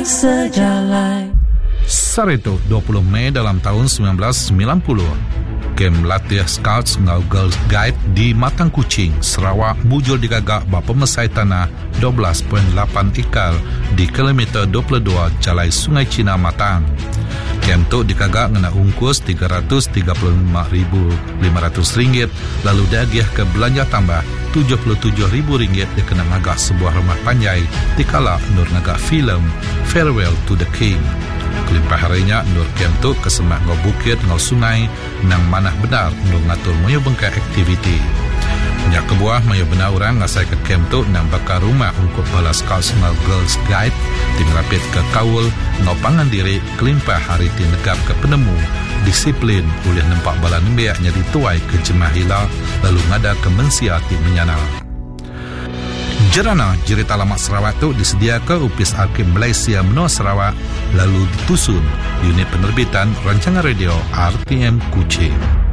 sejalan. Sarito 20 Mei dalam tahun 1990. Kem latih Scouts ngau Girls Guide di Matang Kuching, Sarawak mujul digagak bapa mesai tanah 12.8 ekar di kilometer 22 Jalai Sungai Cina Matang. Kem tu digagak ngena ungkus RM355,500, lalu diagih ke belanja tambah RM77,000 dikena ngagak sebuah rumah panjai dikala nur ngagak filem Farewell to the King. Kelimpah harinya nur kem tu kesemak ngau bukit ngau sungai nang manah benar nur ngatur mayu bengkai aktiviti. Nyak kebuah mayu benar orang ngasai ke kem tu nang bakar rumah ungkup bala Scouts ngau Girls Guide tingrapit ke kawul ngau pangan diri kelimpah hari tinegap ke penemu disiplin boleh nampak bala nembiaknya dituai ke jemah hilang lalu ngada ke mensiati menyanal. Jerana Jerita Alamat Sarawak tu disediakan Upis Arkim Malaysia Menua Sarawak lalu ditusun unit penerbitan rancangan radio RTM Kuching.